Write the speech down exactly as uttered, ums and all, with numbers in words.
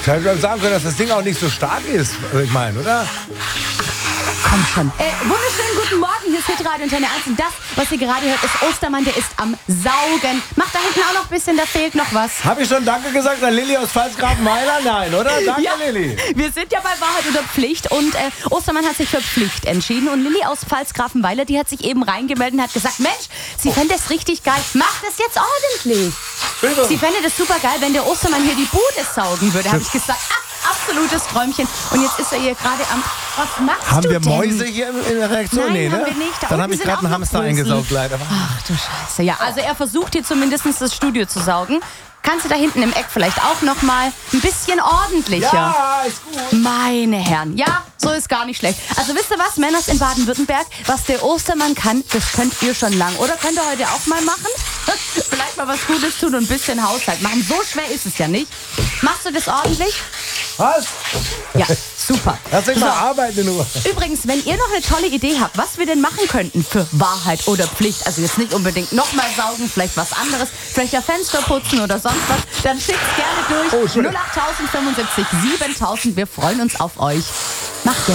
Ich hätte sagen können, dass das Ding auch nicht so stark ist, ich meine, oder? Komm schon. Äh, wunderschönen guten Morgen, hier ist Hitradio Antenne eins und das, was ihr gerade hört, ist Ostermann, der ist am Saugen. Macht da hinten auch noch ein bisschen, da fehlt noch was. Habe ich schon Danke gesagt an Lilly aus Pfalzgrafenweiler? Nein, oder? Danke, ja, Lilly. Wir sind ja bei Wahrheit oder Pflicht und äh, Ostermann hat sich für Pflicht entschieden und Lilly aus Pfalzgrafenweiler, die hat sich eben reingemeldet und hat gesagt, Mensch, sie fände es richtig geil, macht das jetzt ordentlich. Bitte. Sie fände das super geil, wenn der Ostermann hier die Bude saugen würde. Habe ich gesagt, ah, absolutes Träumchen. Und jetzt ist er hier gerade am... Was machst Haben du wir denn? Mäuse hier in der Reaktion? Nein, nee, haben ne? wir nicht. Da Dann unten habe ich sind gerade auch einen noch Hamster Größen. eingesaugt, leider. Ach du Scheiße. Ja, also er versucht hier zumindest das Studio zu saugen. Kannst du da hinten im Eck vielleicht auch noch mal ein bisschen ordentlicher? Ja, ist gut. Meine Herren, ja, so ist gar nicht schlecht. Also wisst ihr was, Männers in Baden-Württemberg, was der Ostermann kann, das könnt ihr schon lang. Oder könnt ihr heute auch mal machen? Vielleicht mal was Gutes tun und ein bisschen Haushalt machen. So schwer ist es ja nicht. Machst du das ordentlich? Was? Ja, super. Lass dich mal arbeiten nur. Übrigens, wenn ihr noch eine tolle Idee habt, was wir denn machen könnten für Wahrheit oder Pflicht, also jetzt nicht unbedingt nochmal saugen, vielleicht was anderes, vielleicht ja Fenster putzen oder sonst was, dann schickt's gerne durch. Oh, schön. null acht fünfundsiebzig siebentausend. Wir freuen uns auf euch. Macht jetzt.